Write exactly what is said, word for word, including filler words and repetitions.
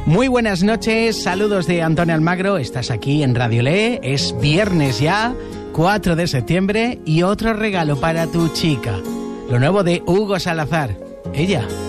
Muy buenas noches, saludos de Antonio Almagro, estás aquí en Radio Le, es viernes ya, cuatro de septiembre y otro regalo para tu chica, lo nuevo de Hugo Salazar, ella.